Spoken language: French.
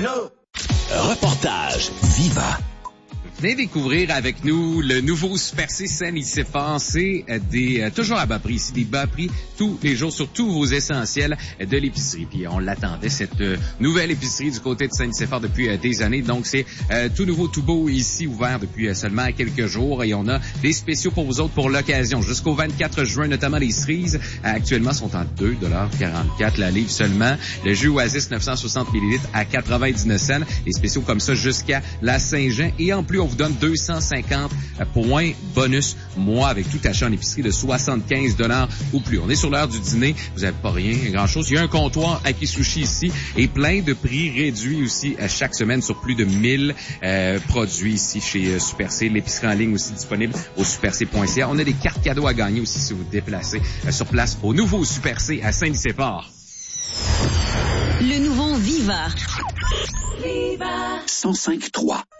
Reportage Viva. Venez découvrir avec nous le nouveau Super C Saint-Nicéphore. C'est toujours à bas prix ici, des bas prix tous les jours sur tous vos essentiels de l'épicerie. Puis on l'attendait, cette nouvelle épicerie du côté de Saint-Nicéphore depuis des années. Donc c'est tout nouveau, tout beau ici, ouvert depuis seulement quelques jours. Et on a des spéciaux pour vous autres pour l'occasion. Jusqu'au 24 juin, notamment les cerises, actuellement sont en 2,44 la livre seulement. Le jus Oasis 960 ml à 99 cents. Les spéciaux comme ça jusqu'à la Saint-Jean. Et en plus, on vous donne 250 points bonus mois avec tout achat en épicerie de 75 $ ou plus. On est sur l'heure du dîner. Vous n'avez pas rien, grand-chose. Il y a un comptoir Aki Sushi ici et plein de prix réduits aussi chaque semaine sur plus de 1000 produits ici chez Super C. L'épicerie en ligne aussi disponible au superc.ca. On a des cartes cadeaux à gagner aussi si vous vous déplacez sur place au nouveau Super C à Saint-Nicéphore. Le nouveau Viva. Viva 105.3.